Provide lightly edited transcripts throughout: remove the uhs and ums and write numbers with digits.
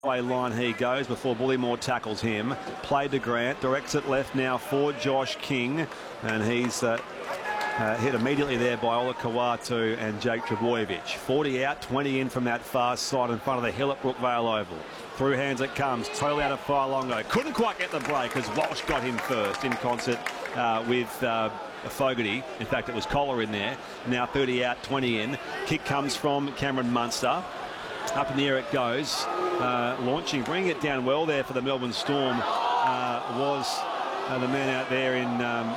line he goes before Bullymore tackles him. Played to Grant, directs it left now for Josh King, and he's hit immediately there by Ola Kawatu and Jake Trebojevic. 40 out, 20 in from that far side in front of the hill at Brookvale Oval. Through hands it comes, totally out of Failongo. Couldn't quite get the break as Walsh got him first in concert with Fogarty. In fact, it was Collar in there. Now 30 out, 20 in. Kick comes from Cameron Munster. Up in the air it goes. Launching, bringing it down well there for the Melbourne Storm was the man out there in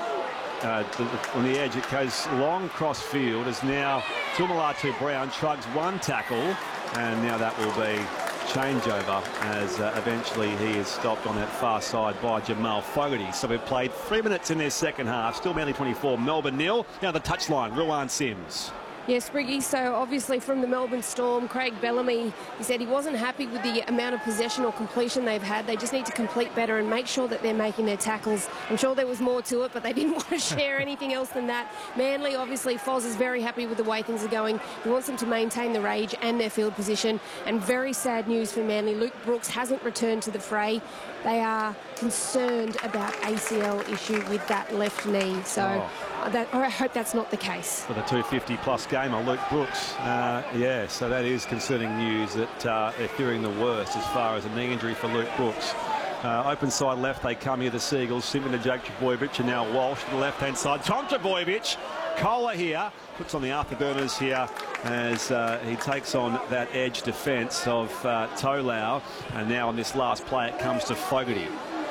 on the edge. It goes long cross field as now Tumalatu Brown shrugs one tackle, and now that will be changeover as eventually he is stopped on that far side by Jamal Fogarty. So we've played 3 minutes in their second half. Still Manly 24, Melbourne nil. Now the touchline, Ruan Sims. Yes, Briggy, so obviously from the Melbourne Storm, Craig Bellamy, he said he wasn't happy with the amount of possession or completion they've had. They just need to complete better and make sure that they're making their tackles. I'm sure there was more to it, but they didn't want to share anything else than that. Manly, obviously, Foz is very happy with the way things are going. He wants them to maintain the rage and their field position. And very sad news for Manly, Luke Brooks hasn't returned to the fray. They are concerned about ACL issue with that left knee. So I hope that's not the case. For the 250-plus gamer, Luke Brooks. Yeah, so that is concerning news that they're fearing the worst as far as a knee injury for Luke Brooks. Open side left, they come here, the Seagulls. Simpson to Jake Trebojevic, and now Walsh to the left-hand side. Tom Trebojevic, Kohler here, puts on the afterburners here as he takes on that edge defence of Tolau. And now on this last play, it comes to Fogarty.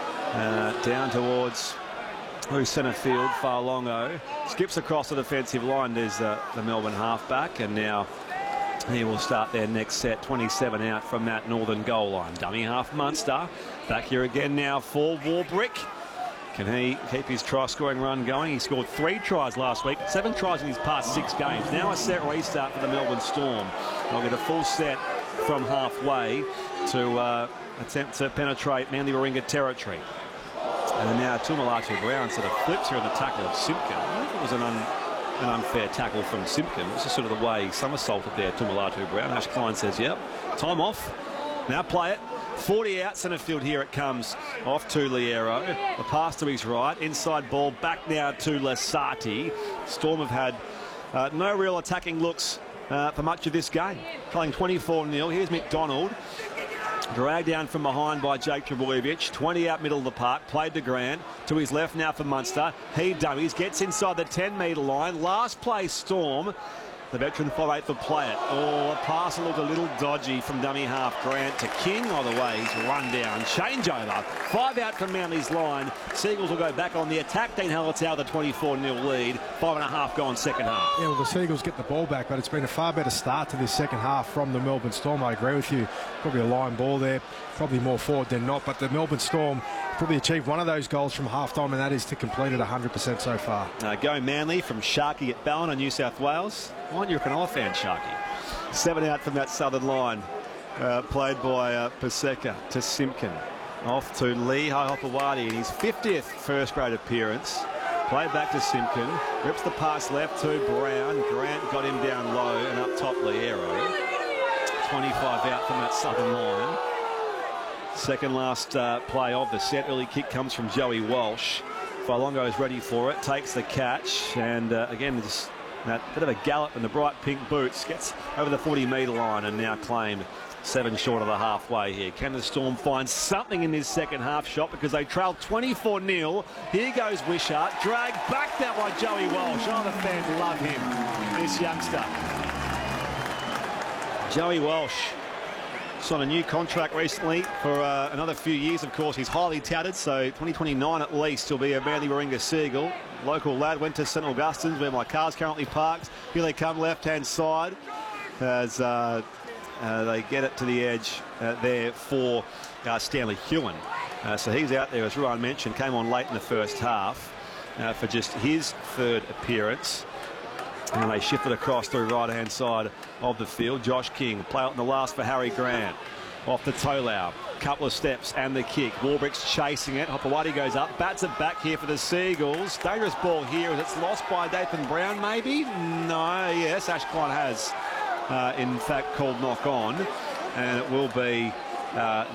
Down towards centre field, Failongo. Skips across the defensive line. There's the Melbourne halfback, and now he will start their next set. 27 out from that northern goal line. Dummy half Munster. Back here again now for Warbrick. Can he keep his try-scoring run going? He scored 3 tries last week, 7 tries in his past 6 games. Now a set restart for the Melbourne Storm. They'll get a full set from halfway to attempt to penetrate Manly Warringah territory. And now Tumalatu Brown sort of flips here in the tackle of Simpkin. I don't think it was an unfair tackle from Simpkin. It was just sort of the way he somersaulted there, Tumalatu Brown. Ash Klein says, yep, time off. Now play it. 40 out centre field, here it comes off to Liero. The pass to his right, inside ball back now to Lasati. Storm have had no real attacking looks for much of this game. Playing 24-0. Here's McDonald. Dragged down from behind by Jake Trebojevic. 20 out middle of the park. Played to Grant. To his left now for Munster. He dummies. Gets inside the 10-metre line. Last play Storm. The veteran 5/8 will play it. Oh, the pass looked a little dodgy from dummy half Grant to King. Either way, he's run down. Changeover. 5 out from Manly's line. Seagulls will go back on the attack. Dean Hallett's out of the 24-0 lead. 5.5 gone second half. Yeah, well, the Seagulls get the ball back, but it's been a far better start to this second half from the Melbourne Storm. I agree with you. Probably a line ball there. Probably more forward than not, but the Melbourne Storm probably achieved one of those goals from half-time, and that is to complete it 100% so far. Go Manly from Sharkey at Ballina, New South Wales. Aren't you a Cronulla fan, Sharkey? 7 out from that southern line. Played by Paseka to Simpkin. Off to Lee Hopewadi in his 50th first-grade appearance. Played back to Simpkin. Rips the pass left to Brown. Grant got him down low and up top Liero. 25 out from that southern line. Second last play of the set. Early kick comes from Joey Walsh. Failongo is ready for it. Takes the catch. And again, just that bit of a gallop in the bright pink boots. Gets over the 40-metre line and now claimed 7 short of the halfway here. Can the Storm find something in this second half shot, because they trailed 24-0. Here goes Wishart. Dragged back that by Joey Walsh. Oh, the fans love him, this youngster. Joey Walsh signed a new contract recently for another few years. Of course, he's highly touted, so 2029 at least he'll be a Manly Warringah Seagull. Local lad, went to St Augustine's where my car's currently parked. Here they come left-hand side as they get it to the edge there for Stanley Hewen. So he's out there, as Ruan mentioned, came on late in the first half for just his 3rd appearance. And they shifted across through right-hand side of the field. Josh King, play out in the last for Harry Grant. Off to Tolau. Couple of steps and the kick. Warbrick's chasing it. Hopewadi goes up. Bats it back here for the Seagulls. Dangerous ball here as it's lost by Dathan Brown, maybe? No, yes, Ash Klein has, in fact, called knock on. And it will be